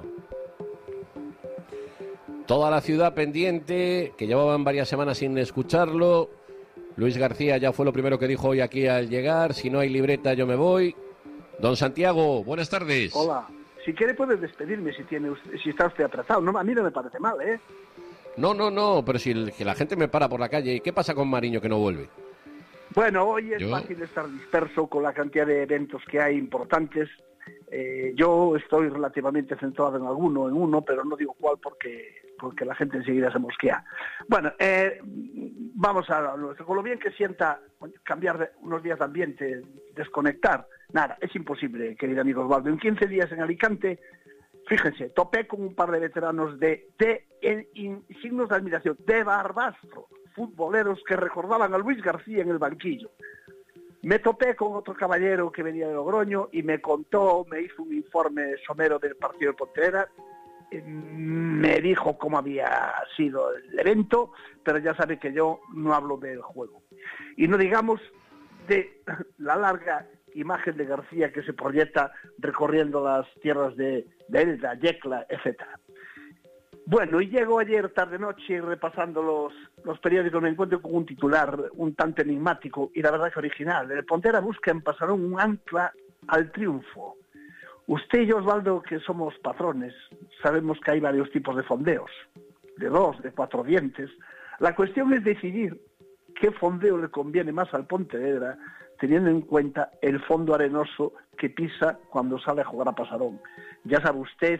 Toda la ciudad pendiente, que llevaban varias semanas sin escucharlo. Luis García ya fue lo primero que dijo hoy aquí al llegar. Si no hay libreta, yo me voy. Don Santiago, buenas tardes. Hola, si quiere puede despedirme si tiene usted, si está usted atrasado. No, a mí no me parece mal, ¿eh? No, no, no, pero si el, que la gente me para por la calle, ¿qué pasa con Mariño que no vuelve? Bueno, hoy es Yo... fácil estar disperso con la cantidad de eventos que hay importantes. Eh, yo estoy relativamente centrado en alguno, en uno, pero no digo cuál porque porque la gente enseguida se mosquea. Bueno, eh, vamos a nuestro. Con lo bien que sienta cambiar de, unos días de ambiente, desconectar, nada, es imposible, querido amigo Osvaldo. En quince días en Alicante, fíjense, topé con un par de veteranos de, de en, en, signos de admiración, de Barbastro, futboleros que recordaban a Luis García en el banquillo. Me topé con otro caballero que venía de Logroño y me contó, me hizo un informe somero del partido de Pontevedra, me dijo cómo había sido el evento, pero ya sabe que yo no hablo del juego. Y no digamos de la larga imagen de García que se proyecta recorriendo las tierras de, de Elda, Yecla, etcétera. Bueno, y llego ayer tarde-noche repasando los, los periódicos, me encuentro con un titular un tanto enigmático y la verdad que original. El Pontevedra busca en Pasarón un ancla al triunfo. Usted y yo, Osvaldo, que somos patrones, sabemos que hay varios tipos de fondeos, de dos, de cuatro dientes. La cuestión es decidir qué fondeo le conviene más al Pontevedra, teniendo en cuenta el fondo arenoso que pisa cuando sale a jugar a Pasarón. Ya sabe usted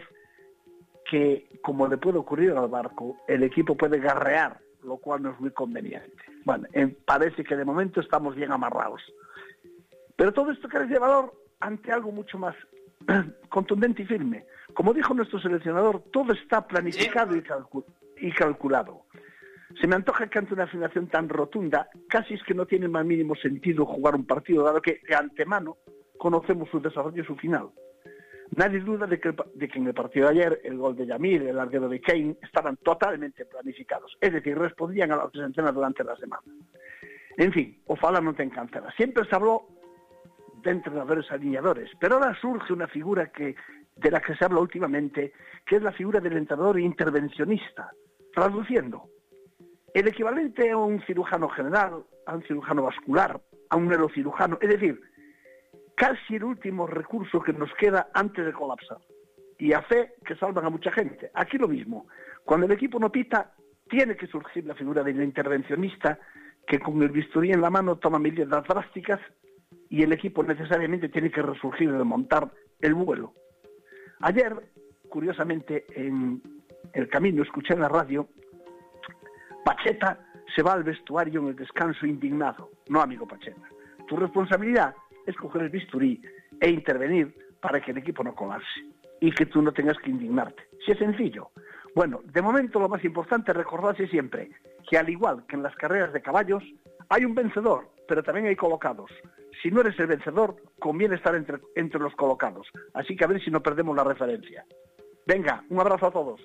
que, como le puede ocurrir al barco, el equipo puede garrear, lo cual no es muy conveniente. Bueno, eh, parece que de momento estamos bien amarrados. Pero todo esto carece de valor ante algo mucho más contundente y firme. Como dijo nuestro seleccionador, todo está planificado y, calcul- y calculado. Se me antoja que ante una afirmación tan rotunda, casi es que no tiene más mínimo sentido jugar un partido, dado que de antemano conocemos su desarrollo y su final. Nadie duda de que, de que en el partido de ayer el gol de Yamil, el larguero de Kane, estaban totalmente planificados. Es decir, respondían a lo que se entrena durante la semana. En fin, ojalá no te encantara. Siempre se habló de entrenadores alineadores, pero ahora surge una figura que, de la que se habla últimamente, que es la figura del entrenador intervencionista. Traduciendo, el equivalente a un cirujano general, a un cirujano vascular, a un neurocirujano, es decir, casi el último recurso que nos queda antes de colapsar. Y a fe que salvan a mucha gente. Aquí lo mismo. Cuando el equipo no pita, tiene que surgir la figura del intervencionista que con el bisturí en la mano toma medidas drásticas y el equipo necesariamente tiene que resurgir y remontar el vuelo. Ayer, curiosamente, en el camino, escuché en la radio, Pacheta se va al vestuario en el descanso indignado. No, amigo Pacheta. Tu responsabilidad es coger el bisturí e intervenir para que el equipo no colapse y que tú no tengas que indignarte. Si es sencillo. Bueno, de momento lo más importante es recordarse siempre que al igual que en las carreras de caballos, hay un vencedor, pero también hay colocados. Si no eres el vencedor, conviene estar entre, entre los colocados. Así que a ver si no perdemos la referencia. Venga, un abrazo a todos.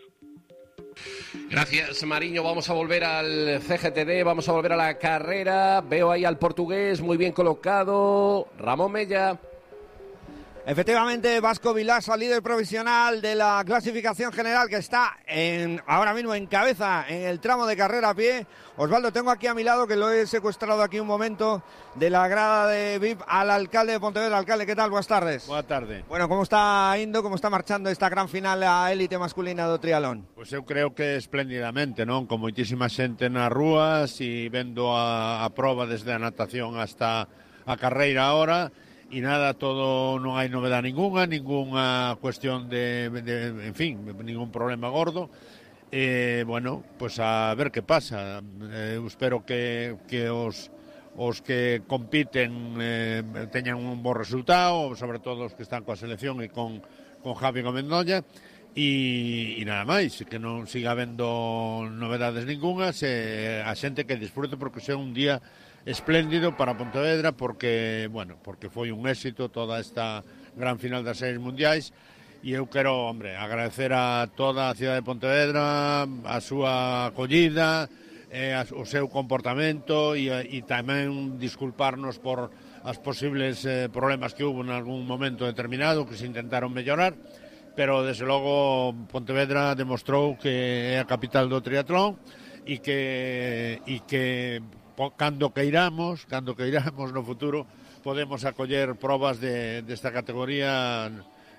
Gracias, Mariño. Vamos a volver al C G T D, vamos a volver a la carrera. Veo ahí al portugués, muy bien colocado. Ramón Mella. Efectivamente, Vasco Vilaça, líder provisional de la clasificación general, que está en, ahora mismo en cabeza en el tramo de carrera a pie. Osvaldo, tengo aquí a mi lado, que lo he secuestrado aquí un momento, de la grada de V I P al alcalde de Pontevedra. Alcalde, ¿qué tal? Buenas tardes. Buenas tardes. Bueno, ¿cómo está indo? ¿Cómo está marchando esta gran final a élite masculina do triatlón? Pois eu creo que esplendidamente, non? Con moitísima xente nas rúas e vendo a, a proba desde a natación hasta a carreira ahora. Y nada, todo, non hai novedade ninguna, ninguna cuestión de, de, en fin, ningún problema gordo. Eh, bueno, pues a ver que pasa. Eh, espero que, que os, os que compiten eh, teñan un bo resultado, sobre todo os que están coa selección e con, con Javi Gomendolla. E, e nada máis, que non siga habendo novedades ningunhas, e a xente que disfrute, porque sea un día espléndido para Pontevedra, porque, bueno, porque foi un éxito toda esta gran final das series mundiais, e eu quero, hombre, agradecer a toda a cidade de Pontevedra a súa acollida, eh, a, o seu comportamento, e, e tamén disculparnos por as posibles eh, problemas que hubo en algún momento determinado que se intentaron mellorar, pero desde logo Pontevedra demostrou que é a capital do triatlón e que, e que cando queiramos, cando queiramos no futuro, podemos acoller probas de, desta categoría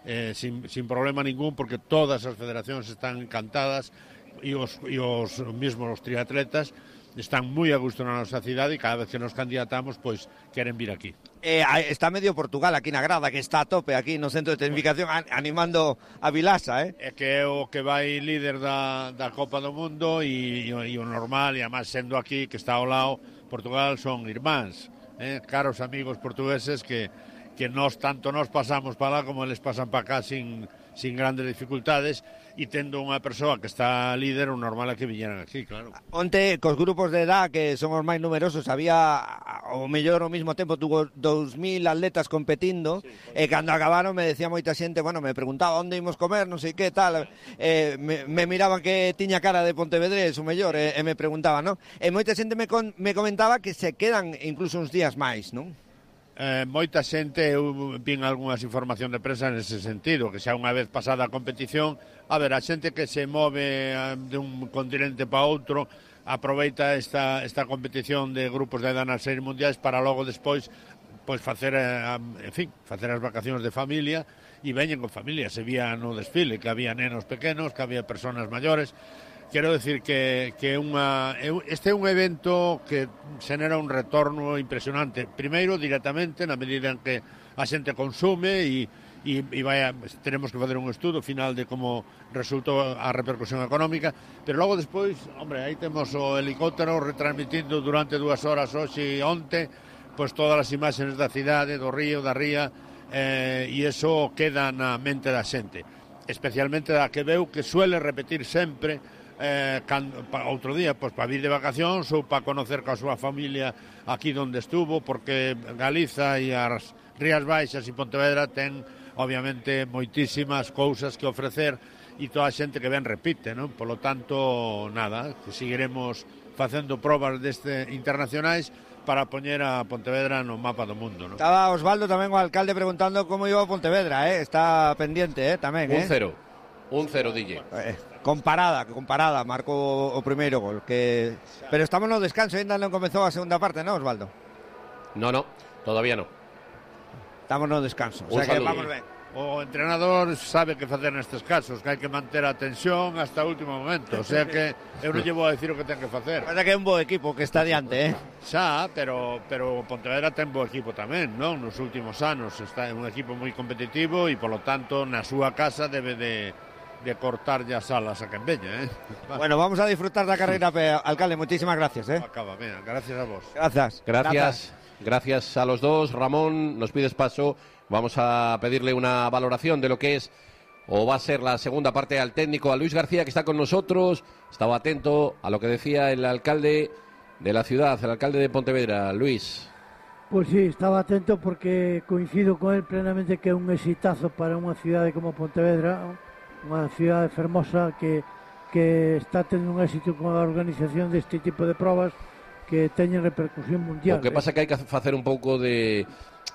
eh, sin, sin problema ningún, porque todas as federacións están encantadas e os, e os mismos os triatletas están moi a gusto na nosa cidade e cada vez que nos candidatamos, pois queren vir aquí. Eh, está medio Portugal aquí na grada, que está a tope aquí no centro de tecnificación animando a Vilasa, eh? É que é o que vai líder da, da Copa do Mundo e, e, e o normal, e además sendo aquí que está ao lado Portugal, son irmáns, eh? Caros amigos portugueses que que nós, tanto nós pasamos para lá como eles pasan para cá sin, sin grandes dificultades, e tendo unha persoa que está líder, o normal é que viñeran aquí, claro. Onte, cos grupos de edad que son os máis numerosos, había o mellor ao mesmo tempo tuvo dous mil atletas competindo, sí, e cando acabaron me decía moita xente, bueno, me preguntaba onde imos comer, non sei que tal, eh, me, me miraban que tiña cara de Pontevedrés, o mellor, e, e me preguntaban, non? E moita xente me, con, me comentaba que se quedan incluso uns días máis, non? Eh, moita xente, eu vin algunhas información de prensa nese sentido, que xa unha vez pasada a competición, a ver, a xente que se move de un continente para outro aproveita esta, esta competición de grupos de edad nas series mundiais para logo despois pois facer, en fin, facer as vacacións de familia, e veñen con familia. Se vía no desfile que había nenos pequenos, que había personas maiores. Quero decir que, que unha, este é un evento que xenera un retorno impresionante. Primeiro, directamente, na medida en que a xente consume e, e, e vai a, tenemos que fazer un estudo final de como resultou a repercusión económica, pero logo despois, hombre, aí temos o helicóptero retransmitindo durante dúas horas hoxe e onte, pois todas as imaxes da cidade, do río, da ría, eh, e iso queda na mente da xente. Especialmente da que veu que suele repetir sempre Eh, can, pa, outro día, pois para vir de vacacións ou para conocer coa súa familia aquí onde estuvo, porque Galiza e as Rías Baixas e Pontevedra ten obviamente moitísimas cousas que ofrecer e toda a xente que ven repite, non? Polo tanto, nada, que seguiremos facendo probas deste internacionais para poñer a Pontevedra no mapa do mundo, non? Estaba Osvaldo tamén o alcalde preguntando como iba a Pontevedra, eh? Está pendiente, eh, tamén, eh? Un cero, un cero, D J. Eh. Comparada, comparada, marcou o primeiro gol, que pero estamos no descanso, ainda non comezou a segunda parte, non, Osvaldo? No, no, todavía no. Estamos no descanso, o sea que vamos ben. O entrenador sabe que facer nestes casos, que hai que manter a tensión hasta o último momento, o sea que eu non lle vou a decir o que ten que facer. Pasa que é un bo equipo que está diante, eh? Xa, pero pero Pontevedra ten bo equipo tamén, non? Nos últimos anos está un equipo moi competitivo e polo tanto na súa casa debe de de cortar ya salas a quen veña, eh? Bueno, vamos a disfrutar da carreira, alcalde, muchísimas gracias, eh? Acaba, venga, gracias a vos. Gracias. Gracias, gracias a los dos. Ramón, nos pides paso, vamos a pedirle una valoración de lo que es o va a ser la segunda parte al técnico, a Luis García, que está con nosotros. Estaba atento a lo que decía el alcalde de la ciudad, el alcalde de Pontevedra. Luis. Pues sí, estaba atento porque coincido con él plenamente que é un exitazo para unha cidade como Pontevedra, unha cidade fermosa que, que está tendo un éxito con a organización deste tipo de probas que teñen repercusión mundial. O que pasa é que hai que facer un pouco de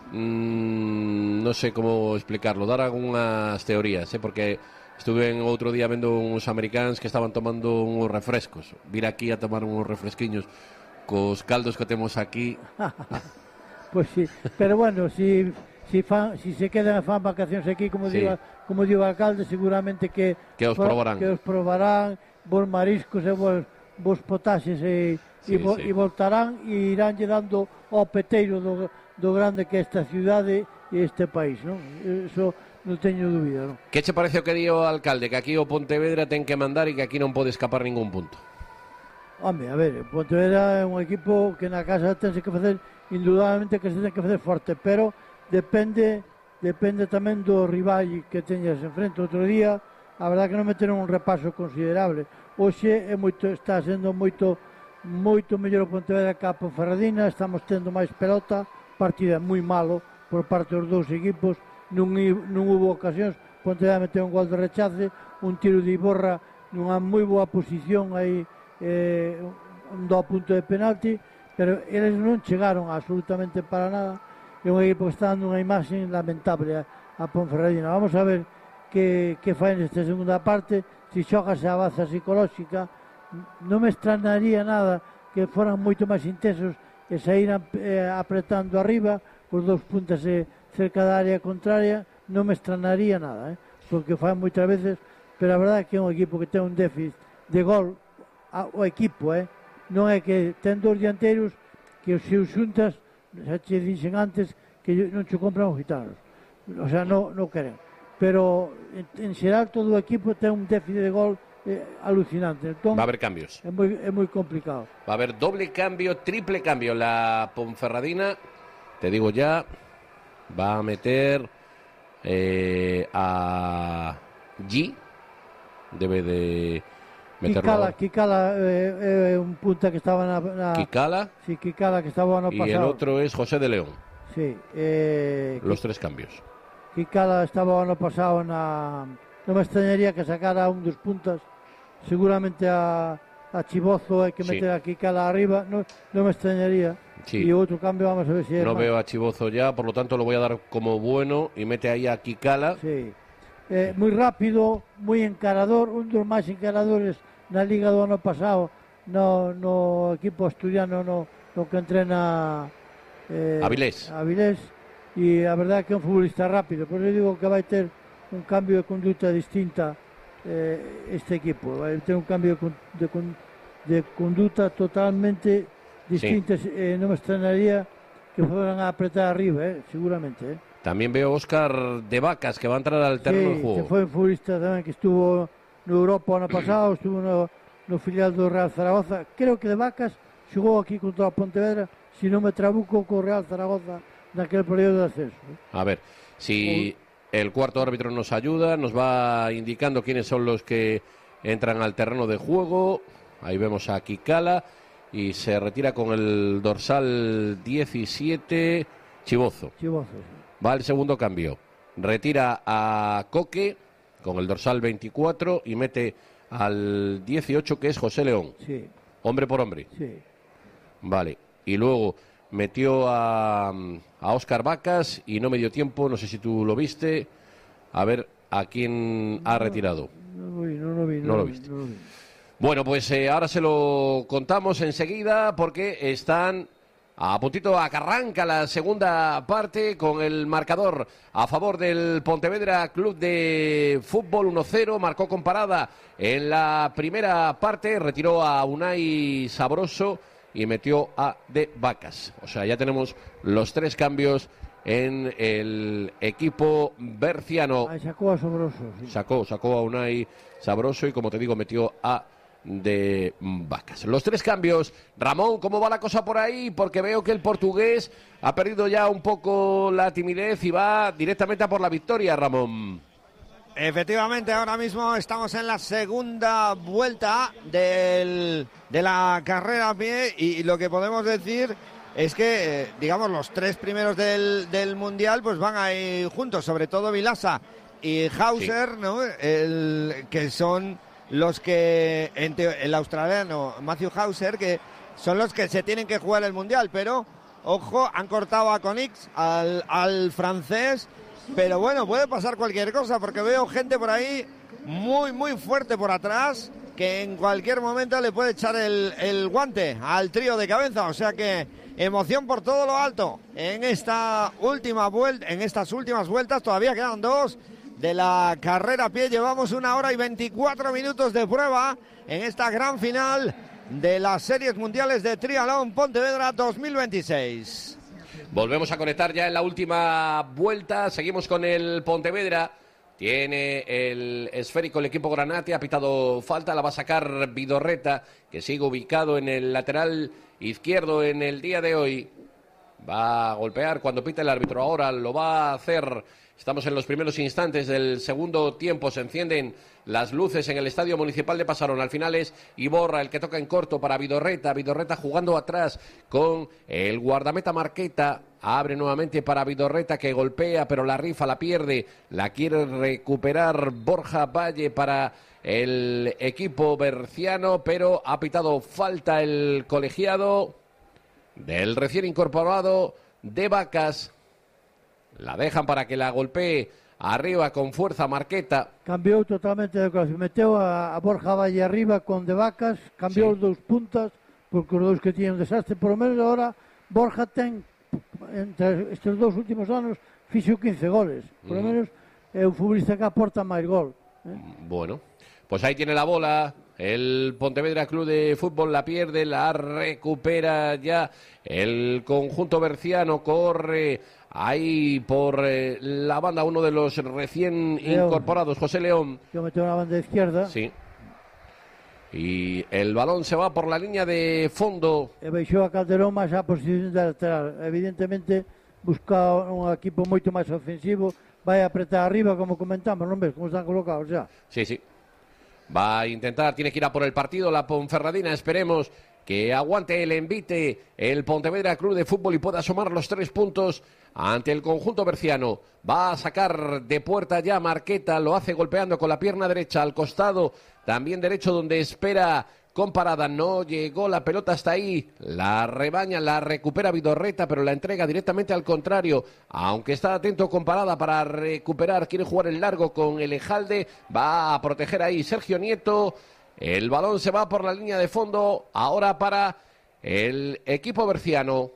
mmm, non sei como explicarlo, dar algunhas teorías, eh? Porque estuve en outro día vendo uns americanos que estaban tomando uns refrescos, vir aquí a tomar uns refresquiños cos caldos que temos aquí. Pues sí, pero bueno, si si fan, si se quedan fan vacacións aquí, como sí. digo, como digo o alcalde, seguramente que que os probarán, que os probarán vos mariscos e vos, vos potaxes e sí, e, vo, sí. e voltarán e iránlle dando ao peteiro do, do grande que é esta cidade e este país, non? Eso non teño dúbida, non? Que che parece o que di o alcalde, que aquí o Pontevedra ten que mandar e que aquí non pode escapar ningún punto? Home, a ver, Pontevedra é un equipo que na casa tense que facer, indudablemente que se ten que facer forte, pero depende depende tamén do rival que teñas enfrente. Outro día, a verdade que non meteron un repaso considerable. Hoxe é moito, está sendo moito moito mellor o Pontevedra que a Ponferradina, estamos tendo máis pelota, partida moi malo por parte dos dous equipos, non, non hubo ocasións, Pontevedra meteu un gol de rechace, un tiro de Iborra nunha moi boa posición aí, eh, do punto de penalti, pero eles non chegaron absolutamente para nada. É un equipo que está dando unha imaxe lamentable a, a Ponferradina. Vamos a ver que, que fai nesta segunda parte, se xogas a baza psicolóxica. Non me extrañaría nada que foran moito máis intensos e saíran eh, apretando arriba, os dous puntas eh, cerca da área contraria, non me extrañaría nada, eh? Porque fan moitas veces, pero a verdade é que é un equipo que ten un déficit de gol, a, o equipo, eh? Non é que ten dos dianteiros que os seus xuntas, xa che dixen antes, que non che compran os gitanos, o sea, non no queren, pero en, en xeral todo o equipo ten un déficit de gol eh, alucinante. Entón, va a haber cambios. É moi, é moi complicado. Va a haber doble cambio, triple cambio. La Ponferradina, te digo ya, va a meter eh, a G. Debe de meterlo. Kikala, Kikala é eh, eh, un punta que estaba na, na... Kikala. Sí, Kikala que estaba ano y pasado. Y el otro es José de León. Sí. Eh, Los tres cambios. Kikala estaba ano pasado na... Non me extrañaría que sacara un dos puntas, seguramente a, a Chibozo hai que meter sí. a Kikala arriba, non, non me extrañaría. Sí. Y outro cambio vamos a ver si no más. veo a Chibozo ya, por lo tanto lo voy a dar como bueno y mete ahí a Kikala. Sí. Eh, moi rápido, moi encarador, un dos máis encaradores na Liga do ano pasado no, no equipo asturiano no, no que entrena eh, Avilés. Avilés, e a verdade que é un futbolista rápido, por eso digo que vai ter un cambio de conduta distinta eh, este equipo, vai ter un cambio de, de, de conduta totalmente distinta. Sí. Eh, non me extrañaría que fueran a apretar arriba, eh, seguramente. Eh. También veo Óscar de Vacas, que va a entrar al terreno sí, de juego. Que foi un futbolista tamén que estuvo no Europa ano pasado, estuvo no, no filial do Real Zaragoza. Creo que de Vacas xogou aquí contra a Pontevedra, se non me trabuco co Real Zaragoza naquele período de ascenso. Eh. A ver, si... O... El cuarto árbitro nos ayuda, nos va indicando quiénes son los que entran al terreno de juego. Ahí vemos a Kikala y se retira con el dorsal diecisiete Chibozo. Chibozo. Va el segundo cambio. Retira a Coque con el dorsal veinticuatro y mete al dieciocho, que es José León. Sí. Hombre por hombre. Sí. Vale. Y luego metió a, a Óscar Vacas y no me dio tiempo, no sé si tú lo viste, a ver a quién ha retirado. No, no, vi, no lo vi. No, no lo vi, viste. No lo vi. Bueno, pues eh, ahora se lo contamos enseguida porque están a puntito a que arranca la segunda parte con el marcador a favor del Pontevedra Club de Fútbol uno cero, marcó con parada en la primera parte, retiró a Unai Sabroso y metió a De Vacas. O sea, ya tenemos los tres cambios en el equipo berciano. Ah, sacó a Sabroso. Sí. Sacó, sacó a Unai Sabroso y, como te digo, metió a De Vacas. Los tres cambios. Ramón, ¿cómo va la cosa por ahí? Porque veo que el portugués ha perdido ya un poco la timidez y va directamente a por la victoria, Ramón. Efectivamente, ahora mismo estamos en la segunda vuelta del, de la carrera a pie y lo que podemos decir es que, eh, digamos, los tres primeros del, del Mundial pues van ahí juntos, sobre todo Vilasa y Hauser, sí. ¿no? El, que son los que, entre, el australiano Matthew Hauser, que son los que se tienen que jugar el Mundial, pero, ojo, han cortado a Conix, al, al francés. Pero bueno, puede pasar cualquier cosa porque veo gente por ahí muy, muy fuerte por atrás que en cualquier momento le puede echar el, el guante al trío de cabeza. O sea que emoción por todo lo alto en esta última vuelta, en estas últimas vueltas. Todavía quedan dos de la carrera a pie. Llevamos una hora y veinticuatro minutos de prueba en esta gran final de las Series Mundiales de Triatlón Pontevedra dos mil veintiséis. Volvemos a conectar ya en la última vuelta. Seguimos con el Pontevedra. Tiene el esférico el equipo granate. Ha pitado falta. La va a sacar Vidorreta, que sigue ubicado en el lateral izquierdo en el día de hoy. Va a golpear cuando pita el árbitro. Ahora lo va a hacer. Estamos en los primeros instantes del segundo tiempo. Se encienden las luces en el Estadio Municipal de Pasarón. Al final es Iborra el que toca en corto para Vidorreta. Vidorreta jugando atrás con el guardameta Marqueta. Abre nuevamente para Vidorreta, que golpea, pero la rifa la pierde. La quiere recuperar Borja Valle para el equipo berciano, pero ha pitado falta el colegiado del recién incorporado De Vacas. La dejan para que la golpee arriba con fuerza Marqueta. Cambiou totalmente de clase. Meteu a, a Borja Valle arriba con De Vacas. Cambiou sí. Os dous puntas, porque os dous que tiñan un desastre. Por lo menos agora Borja ten, entre estes dous últimos anos, fixo quince goles. Por lo Mm. menos é o futbolista que aporta máis gol. Eh? Bueno, pues ahí tiene la bola. El Pontevedra Club de Fútbol la pierde, la recupera ya el conjunto berciano, corre ahí por eh, la banda uno de los recién León. incorporados, José León. Que meteu na banda izquierda. Sí. Y el balón se va por la línea de fondo. E baixou a Calderón máis a posición de lateral. Evidentemente, busca un equipo moito máis ofensivo, vai a apretar arriba, como comentamos, non ves como están colocados xa. Sí, sí. Va a intentar, tiene que ir a por el partido la Ponferradina, esperemos que aguante el envite el Pontevedra Club de Fútbol y pueda sumar los tres puntos ante el conjunto berciano. Va a sacar de puerta ya Marqueta, lo hace golpeando con la pierna derecha al costado, también derecho donde espera con parada, no llegó la pelota hasta ahí, la rebaña, la recupera Vidorreta, pero la entrega directamente al contrario, aunque está atento con parada para recuperar, quiere jugar el largo con el Ejalde, va a proteger ahí Sergio Nieto, el balón se va por la línea de fondo, ahora para el equipo berciano.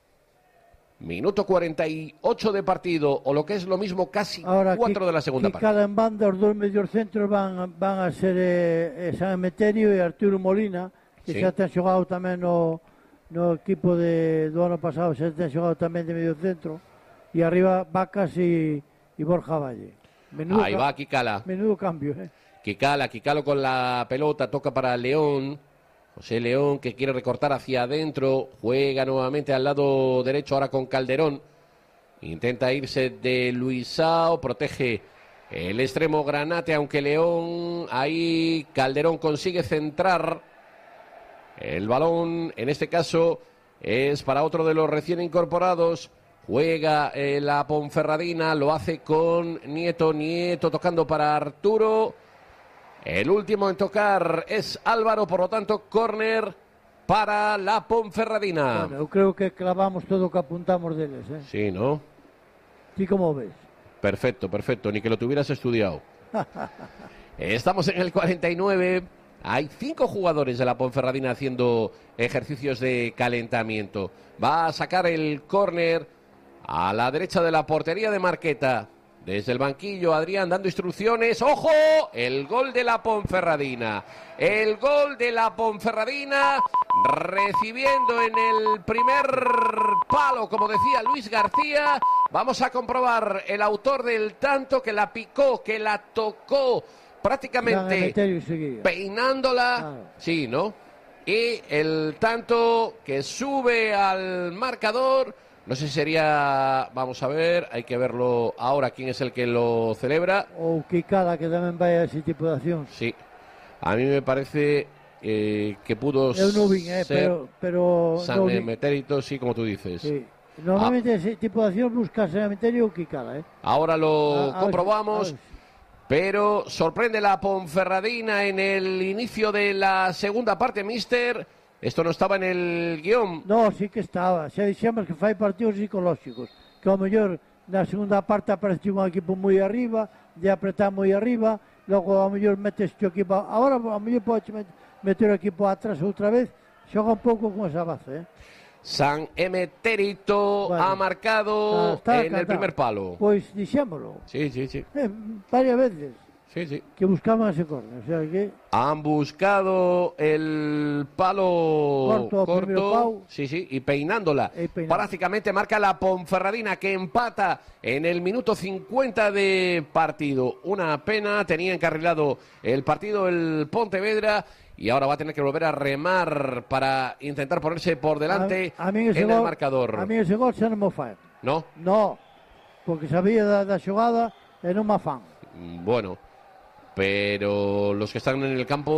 Minuto cuarenta y ocho de partido, o lo que es lo mismo, casi Ahora, cuatro que, de la segunda que parte. cada en banda, os dos mediocentros van, van a ser eh, eh, San Emeterio e Arturo Molina, que Sí. xa ten xogado tamén no, no equipo de, do ano pasado, xa ten xogado tamén de mediocentro, e arriba Vacas e, e Borja Valle. Menudo Ahí ca- va Kikala. Menudo cambio, eh. Kikala, Kikalo con la pelota, toca para León. José León que quiere recortar hacia adentro, juega nuevamente al lado derecho ahora con Calderón. Intenta irse de Luisao, protege el extremo Granate, aunque León, ahí Calderón consigue centrar. El balón, en este caso, es para otro de los recién incorporados. Juega eh, la Ponferradina, lo hace con Nieto, Nieto tocando para Arturo. El último en tocar es Álvaro, por lo tanto, córner para la Ponferradina. Bueno, eu creo que clavamos todo o que apuntamos deles, eh. Sí, ¿no? Ti como ves? Perfecto, perfecto, ni que lo tuvieras estudiado. Estamos en el cuarenta y nueve. Hay cinco jugadores de la Ponferradina haciendo ejercicios de calentamiento. Va a sacar el córner a la derecha de la portería de Marqueta. Desde el banquillo, Adrián dando instrucciones. ¡Ojo! El gol de la Ponferradina. El gol de la Ponferradina recibiendo en el primer palo, como decía Luis García. Vamos a comprobar el autor del tanto, que la picó, que la tocó prácticamente peinándola. Sí, ¿no? Y el tanto que sube al marcador. No sé si sería, vamos a ver, hay que verlo ahora, quién es el que lo celebra. Ou Kikala, que tamén vai a ese tipo de accións. Sí, a mí me parece eh, que pudo Eu non vin, eh, ser pero, pero San non vin. Emetérito, sí, como tú dices. Sí. Normalmente ese tipo de acción busca San Emeterio ou Kikala, eh. Ahora lo A- a ver, comprobamos, a ver. pero sorprende la Ponferradina en el inicio de la segunda parte, mister. Esto no estaba en el guión. No, sí que estaba. Xa dixemos que fai partidos psicolóxicos. Que ao mellor na segunda parte aparece un equipo moi arriba, de apretar moi arriba, logo ao mellor metes o equipo. Agora ao mellor podes meter o equipo atrás outra vez. Xoga un pouco con esa base, eh. San Emetérito Bueno, ha marcado está en el cantado. primer palo. Pois dixémolo. Sí, sí, sí. Eh, varias veces. Sí, sí. Que buscaban ese córner. O sea que Han buscado el palo Corto, primero pau. sí, sí, y peinándola. peinando. Prácticamente marca la Ponferradina, que empata en el minuto cincuenta de partido. Una pena, tenía encarrilado el partido el Pontevedra y ahora va a tener que volver a remar para intentar ponerse por delante a, a mí ese en gol, el marcador. A mí ese gol xa non mo fai. ¿No? No, porque sabía da, da xogada e non me fan. Bueno, pero los que están en el campo